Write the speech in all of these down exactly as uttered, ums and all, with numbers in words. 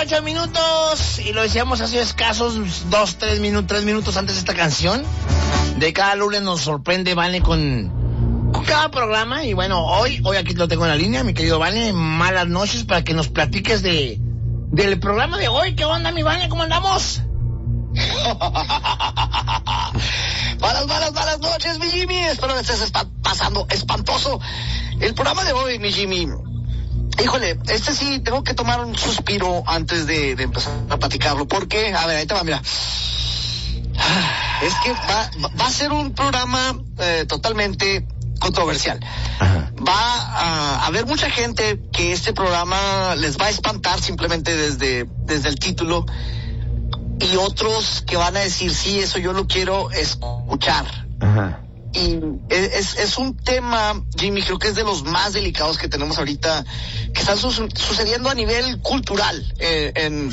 ocho minutos, y lo decíamos hace escasos dos, tres minutos, tres minutos antes de esta canción. De cada lunes nos sorprende Vane con, con cada programa. Y bueno, hoy, hoy aquí lo tengo en la línea, mi querido Vane. Malas noches, para que nos platiques de del programa de hoy. ¿Qué onda, mi Vane? ¿Cómo andamos? Malas, malas, malas noches, mi Jimmy. Espero que estés espa- pasando espantoso el programa de hoy, mi Jimmy. Híjole, este sí, tengo que tomar un suspiro antes de, de empezar a platicarlo. Porque, a ver, ahí te va, mira. Es que va, va a ser un programa eh, totalmente controversial. Ajá. Va a haber mucha gente que este programa les va a espantar simplemente desde, desde el título. Y otros que van a decir, sí, eso yo lo quiero escuchar. Ajá. Y es, es un tema, Jimmy, creo que es de los más delicados que tenemos ahorita, que están su- sucediendo a nivel cultural, eh, en,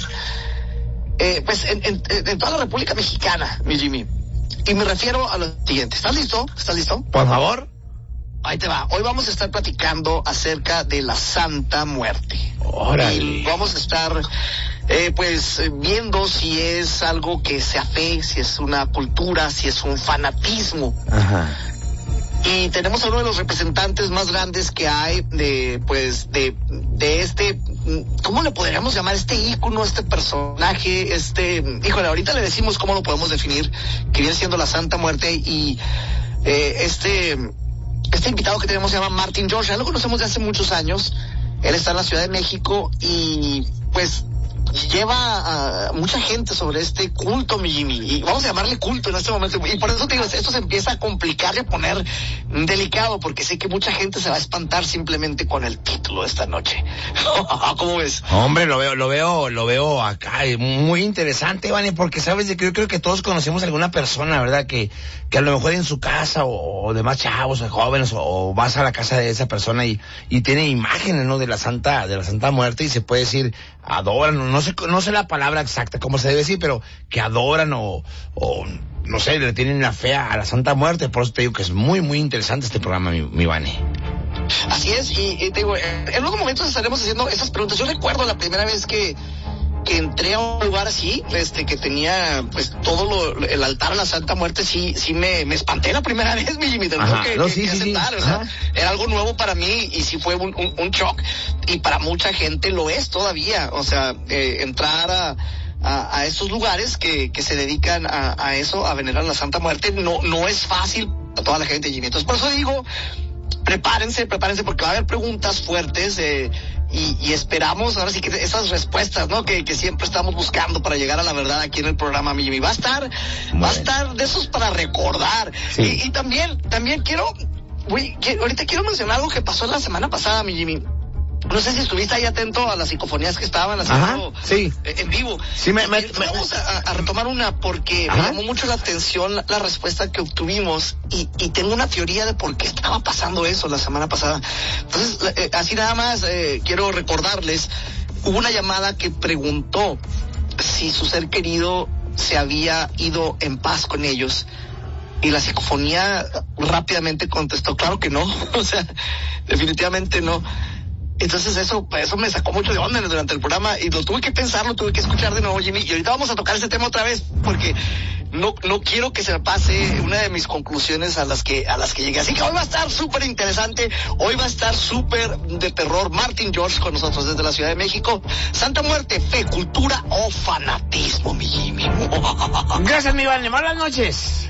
eh, pues en, en, en toda la República Mexicana, mi Jimmy. Y me refiero a lo siguiente. ¿Estás listo? ¿Estás listo? Por favor. Ahí te va. Hoy vamos a estar platicando acerca de la Santa Muerte. Órale. Y vamos a estar, eh, pues, viendo si es algo que sea fe, si es una cultura, si es un fanatismo. Ajá. Y tenemos a uno de los representantes más grandes que hay de, pues, de, de este, ¿cómo le podríamos llamar? Este ícono, este personaje, este, híjole, ahorita le decimos cómo lo podemos definir, que viene siendo la Santa Muerte. Y eh, este, este invitado que tenemos se llama Martin George. Ya lo conocemos de hace muchos años. Él está en la Ciudad de México y, pues, lleva a mucha gente sobre este culto, mi Jimmy, y vamos a llamarle culto en este momento, y por eso te digo, esto se empieza a complicar y a poner delicado, porque sé que mucha gente se va a espantar simplemente con el título de esta noche. ¿Cómo ves? Hombre, lo veo, lo veo, lo veo acá, muy interesante, Vane, porque sabes de que yo creo que todos conocemos a alguna persona, ¿verdad? Que, que a lo mejor en su casa, o, o demás chavos, o jóvenes, o, o vas a la casa de esa persona y, y tiene imágenes, ¿no? De la Santa, de la Santa Muerte, y se puede decir, adoran, no sé, no sé la palabra exacta cómo se debe decir, pero que adoran o, o no sé, le tienen la fe a la Santa Muerte. Por eso te digo que es muy, muy interesante este programa, mi, mi Vane. Así es, y, y te digo, en unos momentos estaremos haciendo esas preguntas. Yo recuerdo la primera vez que que entré a un lugar así, este, que tenía, pues, todo lo, el altar a la Santa Muerte, sí, sí me, me espanté la primera vez, mi Jimmy, tengo que, no, que, sí, que sí, aceptar, sí. o sea, Ajá. Era algo nuevo para mí, y sí fue un, un, un shock, y para mucha gente lo es todavía, o sea, eh, entrar a, a, a estos lugares que, que se dedican a, a eso, a venerar a la Santa Muerte, no, no es fácil para toda la gente, Jimmy. Entonces, por eso digo, prepárense, prepárense, porque va a haber preguntas fuertes, eh, y, y esperamos ahora sí que esas respuestas, ¿no? Que, que siempre estamos buscando para llegar a la verdad aquí en el programa, mi Jimmy. Va a estar, bueno. va a estar de esos para recordar. Sí. Y, y también, también quiero, güey, quiero, ahorita quiero mencionar algo que pasó la semana pasada, mi Jimmy. No sé si estuviste ahí atento a las psicofonías que estaban haciendo. Ajá, sí. en vivo. Sí, me, me, me vamos a, a retomar una porque Ajá. me llamó mucho la atención la, la respuesta que obtuvimos, y, y tengo una teoría de por qué estaba pasando eso la semana pasada. Entonces, eh, así nada más eh, quiero recordarles, hubo una llamada que preguntó si su ser querido se había ido en paz con ellos. Y la psicofonía rápidamente contestó, claro que no, o sea, definitivamente no. Entonces eso, eso me sacó mucho de onda durante el programa, y lo tuve que pensar, lo tuve que escuchar de nuevo, Jimmy, y ahorita vamos a tocar ese tema otra vez, porque no, no quiero que se me pase una de mis conclusiones a las que, a las que llegué. Así que hoy va a estar súper interesante, hoy va a estar súper de terror. Martin George con nosotros desde la Ciudad de México. Santa Muerte, fe, cultura o fanatismo, mi Jimmy. Gracias, mi Vane, buenas noches.